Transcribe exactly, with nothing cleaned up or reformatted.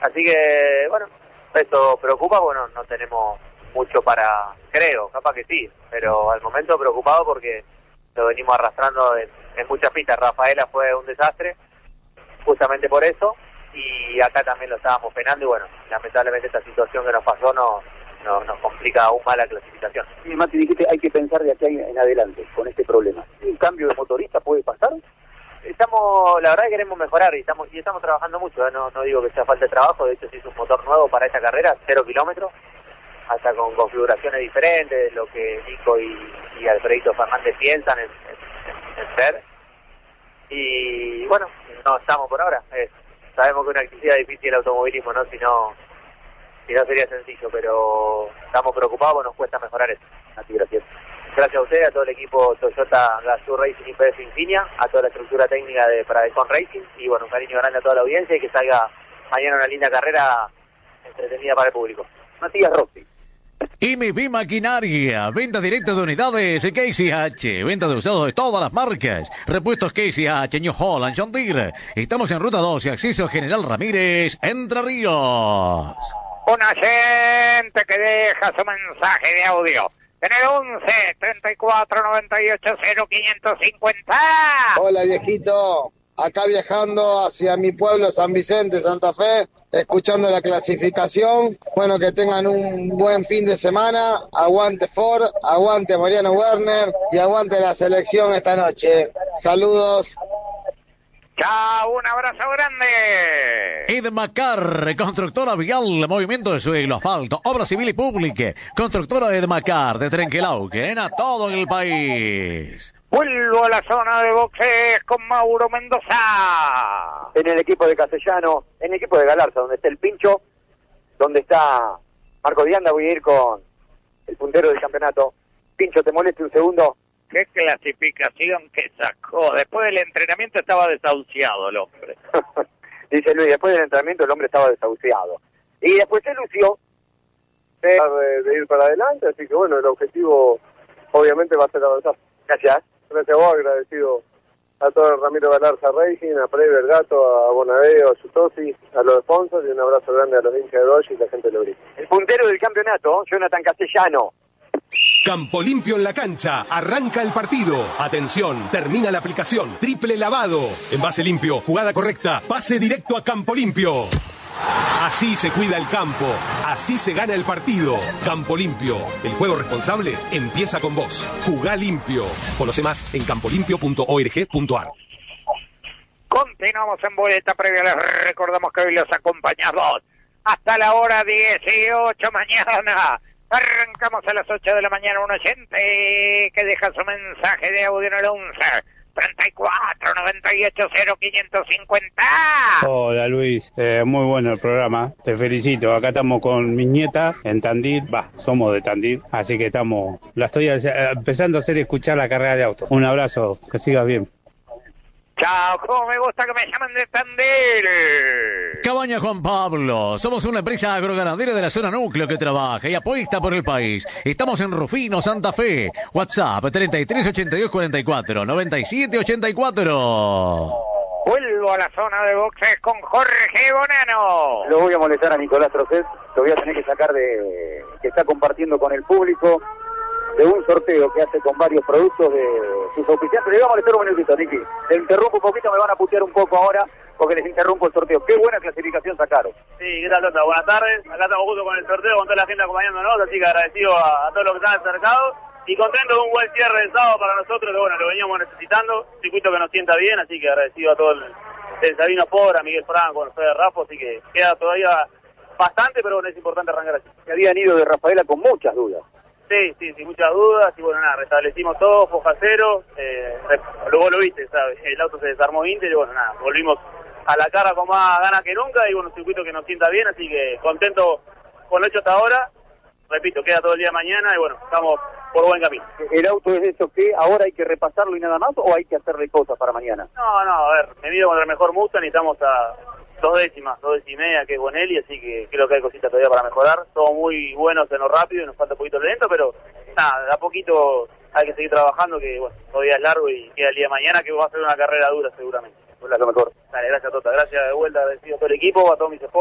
Así que, bueno, eso preocupa, bueno, no tenemos mucho para, creo, capaz que sí, pero al momento preocupado porque lo venimos arrastrando en, en muchas pistas. Rafaela fue un desastre, justamente por eso, y acá también lo estábamos penando, y bueno, lamentablemente esta situación que nos pasó no, no nos complica aún más la clasificación. Sí, Mati, dijiste, hay que pensar de aquí en adelante con este problema. ¿Un cambio de motorista puede pasar? Estamos, la verdad que queremos mejorar y estamos y estamos trabajando mucho, ¿eh? no, no digo que sea falta de trabajo, de hecho se hizo un motor nuevo para esta carrera, cero kilómetros, hasta con configuraciones diferentes, lo que Nico y, y Alfredito Fernández piensan en, en, en ser. Y bueno, no estamos por ahora. Eh, sabemos que es una actividad difícil el automovilismo, ¿no? Si no, si no sería sencillo, pero estamos preocupados, nos cuesta mejorar eso. Así, gracias. Gracias a ustedes, a todo el equipo Toyota Gazoo Racing y P F Infinia, a toda la estructura técnica de Paradecon Racing, y bueno, un cariño grande a toda la audiencia y que salga mañana una linda carrera entretenida para el público. Matías Rossi. M B Maquinaria, venta directa de unidades K C H, venta de usados de todas las marcas, repuestos K C H, New Holland, John Deere. Estamos en Ruta dos y Acceso General Ramírez, Entre Ríos. Una gente que deja su mensaje de audio en el once, treinta y cuatro, noventa y ocho, cero, quinientos cincuenta. Hola viejito, acá viajando hacia mi pueblo San Vicente, Santa Fe, escuchando la clasificación. Bueno, que tengan un buen fin de semana. Aguante Ford, aguante Mariano Werner y aguante la selección esta noche. Saludos. Chao, un abrazo grande. Edmacar, constructora vial, movimiento de suelo, asfalto, obra civil y pública. Constructora Edmacar de Trenquelauque, en a todo el país. Vuelvo a la zona de boxes con Mauro Mendoza. En el equipo de Castellano, en el equipo de Galarza, donde está el Pincho, donde está Marco Dianda, voy a ir con el puntero del campeonato. Pincho, ¿te moleste un segundo? ¿Qué clasificación que sacó? Después del entrenamiento estaba desahuciado el hombre. Dice Luis, después del entrenamiento el hombre estaba desahuciado. Y después se lució de, de ir para adelante, así que bueno, el objetivo obviamente va a ser avanzar. Gracias. Gracias a vos, agradecido a todo el Ramiro Galarza Racing, a Prey Vergato, a Bonadeo, a Sutosi, a los sponsors, y un abrazo grande a los hinchas de Dodge y la gente de Lobrí. El puntero del campeonato, Jonathan Castellano. Campo Limpio en la cancha, arranca el partido. Atención, termina la aplicación. Triple lavado. Envase limpio, jugada correcta, pase directo a Campo Limpio. Así se cuida el campo, así se gana el partido. Campo Limpio, el juego responsable empieza con vos. Jugá limpio. Conoce más en campo limpio punto org punto ar. Continuamos en vuelta previa. Les recordamos que hoy los acompañamos hasta la hora dieciocho mañana. Arrancamos a las ocho de la mañana. Un oyente que deja su mensaje de audio en el once, treinta y cuatro, noventa y ocho, cero, quinientos cincuenta. Hola Luis, eh, muy bueno el programa, te felicito. Acá estamos con mi nieta en Tandil, va, somos de Tandil, así que estamos, la estoy empezando a hacer escuchar la carrera de auto. Un abrazo, que sigas bien. Chao, cómo me gusta que me llamen de Tandil. Cabaña Juan Pablo, somos una empresa agroganadera de la zona núcleo que trabaja y apuesta por el país. Estamos en Rufino, Santa Fe. WhatsApp treinta y tres, ochenta y dos, cuarenta y cuatro, noventa y siete, ochenta y cuatro. Vuelvo a la zona de boxes con Jorge Bonano. Lo voy a molestar a Nicolás Trocet, lo voy a tener que sacar de que está compartiendo con el público de un sorteo que hace con varios productos de sus auspiciantes. Le voy a molestar un minutito, Niki. Le interrumpo un poquito, me van a putear un poco ahora porque les interrumpo el sorteo. Qué buena clasificación sacaron. Sí, ¿qué tal, Lota? Buenas tardes. Acá estamos justo con el sorteo, con toda la gente acompañándonos, así que agradecido a, a todos los que están acercados y contento de un buen cierre del sábado para nosotros, que bueno, lo veníamos necesitando, un circuito que nos sienta bien, así que agradecido a todo el, el Sabino Por, a Miguel Franco, a Fede Raffo, así que queda todavía bastante, pero bueno, es importante arrancar así. Se habían ido de Rafaela con muchas dudas. Sí, sí, sí, muchas dudas, y bueno, nada, restablecimos todo, foja cero, eh, luego lo viste, ¿sabes? El auto se desarmó Inter, y bueno, nada, volvimos a la cara con más ganas que nunca, y bueno, un circuito que nos sienta bien, así que contento con lo hecho hasta ahora. Repito, queda todo el día de mañana, y bueno, estamos por buen camino. ¿El auto es de eso que ahora hay que repasarlo y nada más, o hay que hacerle cosas para mañana? No, no, a ver, me mido contra el mejor Mustang y estamos a dos décimas, dos décimas y media, que es Bonelli, así que creo que hay cositas todavía para mejorar. Somos muy buenos en lo rápido y nos falta un poquito lento, pero nada, de a poquito hay que seguir trabajando, que bueno, todavía es largo y queda el día de mañana, que va a ser una carrera dura seguramente. Hola, lo mejor. Dale, gracias Tota, gracias de vuelta, agradecido a todo el equipo, a todos mis esposos.